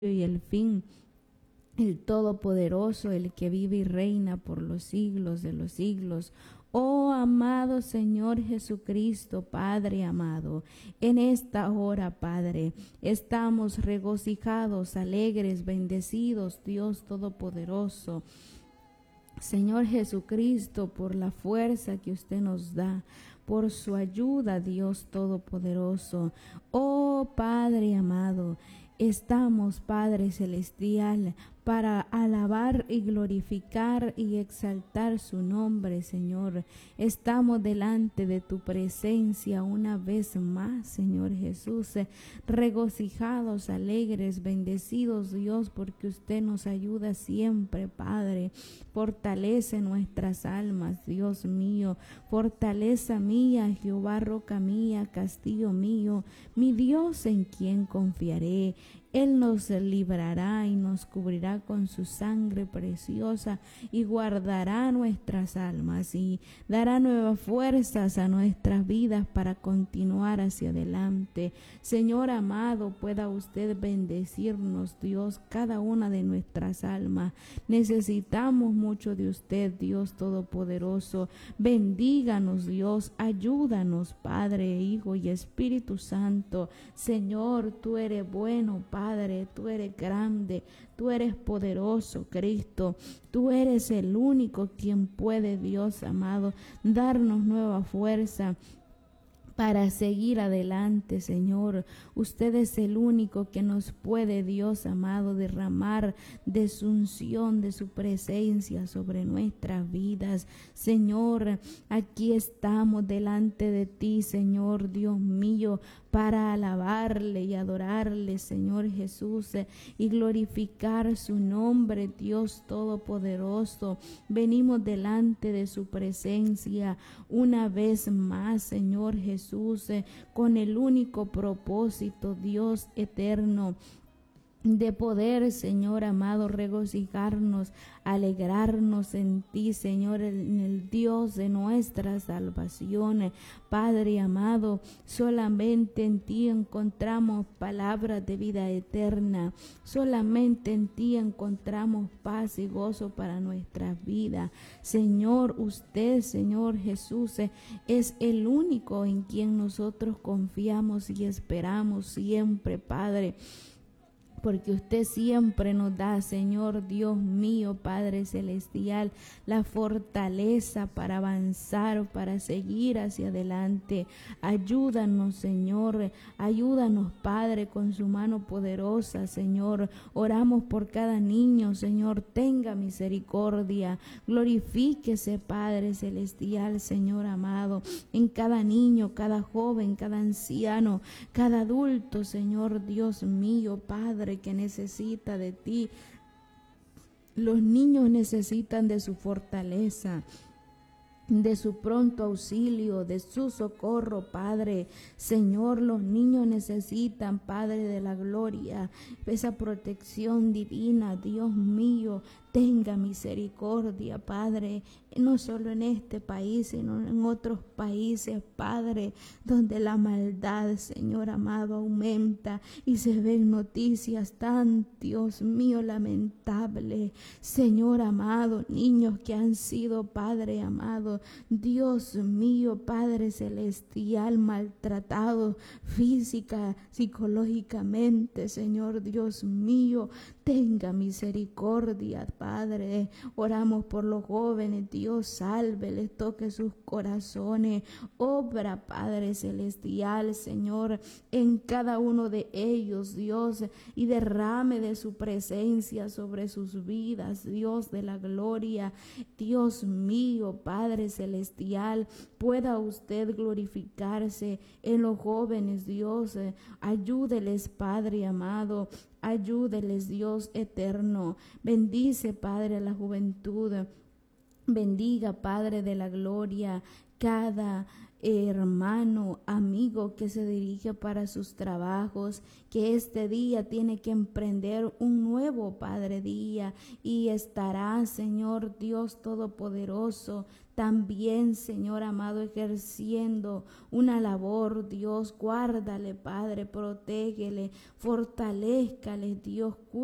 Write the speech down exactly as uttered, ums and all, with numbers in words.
y el fin, el Todopoderoso, el que vive y reina por los siglos de los siglos. Oh amado Señor Jesucristo, Padre amado, en esta hora, Padre, estamos regocijados, alegres, bendecidos, Dios Todopoderoso. Señor Jesucristo, por la fuerza que usted nos da, por su ayuda, Dios Todopoderoso. Oh Padre amado, estamos, Padre Celestial, para alabar y glorificar y exaltar su nombre, Señor. Estamos delante de tu presencia una vez más, Señor Jesús, regocijados, alegres, bendecidos, Dios, porque usted nos ayuda siempre, Padre. Fortalece nuestras almas, Dios mío. Fortaleza mía, Jehová, roca mía, castillo mío, mi Dios en quien confiaré. Él nos librará y nos cubrirá con su sangre preciosa y guardará nuestras almas y dará nuevas fuerzas a nuestras vidas para continuar hacia adelante. Señor amado, pueda usted bendecirnos, Dios, cada una de nuestras almas. Necesitamos mucho de usted, Dios Todopoderoso. Bendíganos, Dios, ayúdanos, Padre, Hijo y Espíritu Santo. Señor, tú eres bueno, Padre. Padre, tú eres grande, tú eres poderoso, Cristo. Tú eres el único quien puede, Dios amado, darnos nueva fuerza para seguir adelante, Señor. Usted es el único que nos puede, Dios amado, derramar de su unción, de su presencia sobre nuestras vidas. Señor, aquí estamos delante de ti, Señor, Dios mío, para alabarle y adorarle, Señor Jesús, y glorificar su nombre, Dios Todopoderoso. Venimos delante de su presencia una vez más, Señor Jesús, con el único propósito, Dios eterno, de poder, Señor amado, regocijarnos, alegrarnos en ti, Señor, en el Dios de nuestra salvación. Padre amado, solamente en ti encontramos palabras de vida eterna, solamente en ti encontramos paz y gozo para nuestras vidas. Señor, usted, Señor Jesús, es el único en quien nosotros confiamos y esperamos siempre, Padre. Porque usted siempre nos da, Señor Dios mío, Padre Celestial, la fortaleza para avanzar, para seguir hacia adelante. Ayúdanos, Señor, ayúdanos, Padre, con su mano poderosa, Señor. Oramos por cada niño, Señor, tenga misericordia. Glorifíquese, Padre Celestial, Señor amado, en cada niño, cada joven, cada anciano, cada adulto, Señor Dios mío, Padre, que necesita de ti. Los niños necesitan de su fortaleza, de su pronto auxilio, de su socorro, Padre. Señor, los niños necesitan, Padre de la gloria, esa protección divina. Dios mío, tenga misericordia, Padre, no solo en este país, sino en otros países, Padre, donde la maldad, Señor amado, aumenta y se ven noticias tan, Dios mío, lamentables. Señor amado, niños que han sido, Padre amado, Dios mío, Padre Celestial, maltratados física, psicológicamente, Señor Dios mío, tenga misericordia, Padre. Oramos por los jóvenes, Dios, sálveles, toque sus corazones, obra, Padre Celestial, Señor, en cada uno de ellos, Dios, y derrame de su presencia sobre sus vidas, Dios de la gloria. Dios mío, Padre Celestial, pueda usted glorificarse en los jóvenes, Dios. Ayúdeles, Padre amado. Ayúdeles, Dios eterno. Bendice, Padre, a la juventud. Bendiga, Padre de la gloria, cada hermano, amigo que se dirige para sus trabajos, que este día tiene que emprender un nuevo, Padre, día, y estará, Señor Dios Todopoderoso, también, Señor amado, ejerciendo una labor. Dios, guárdale, Padre, protégele, fortalézcale, Dios,